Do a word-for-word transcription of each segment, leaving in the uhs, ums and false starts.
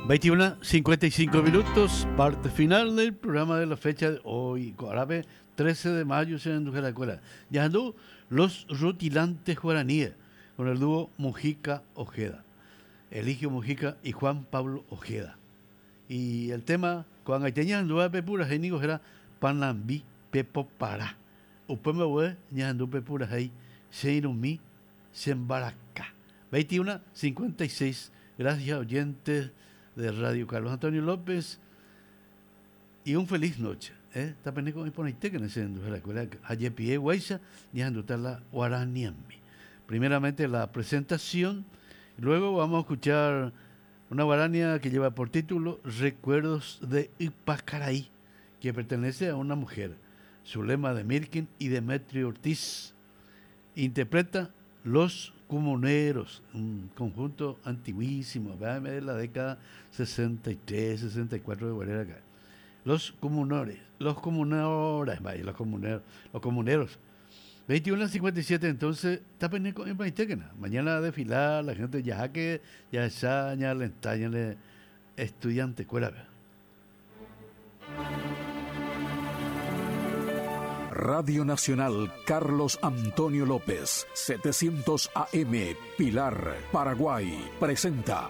veintiuno cincuenta y cinco minutos, parte final del programa de la fecha de hoy, Coarabe, trece de mayo, se induje la escuela. Ya andó los rutilantes guaraníes con el dúo Mujica Ojeda, Eligio Mujica y Juan Pablo Ojeda. Y el tema, cuando hay andó a pepura, génico era Panambi Pepo Para. Upé me voy, ya andó pepura, ahí, Seirumi, Sembaraca. veintiuno cincuenta y seis, gracias oyentes de Radio Carlos Antonio López y un feliz noche. ¿eh? Está pendiente con mi ponite que en ese de la escuela Ayepie Guaysa y andutar la Guaraniambi. Primeramente la presentación, y luego vamos a escuchar una guarania que lleva por título Recuerdos de Ipacaraí, que pertenece a una mujer, Zulema de Mirkin y Demetrio Ortiz. Interpreta Los Comuneros, un conjunto antiguísimo, de la década sesenta y tres, sesenta y cuatro de Guarera acá. Los Comunores, los Comuneros, vaya, los Comuneros, los Comuneros. veintiuno cincuenta y siete, entonces, está pendiente en Paitequena. Mañana a desfilar, la gente ya que ya está, ya le entañale estudiante, cuela. Radio Nacional Carlos Antonio López, setecientos A M, Pilar, Paraguay, presenta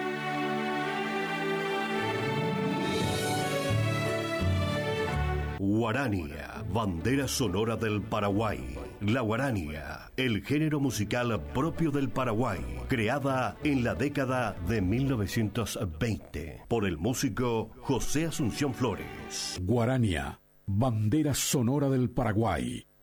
Guarania, bandera sonora del Paraguay. La guarania, el género musical propio del Paraguay, creada en la década de mil novecientos veinte por el músico José Asunción Flores. Guarania, bandera sonora del Paraguay.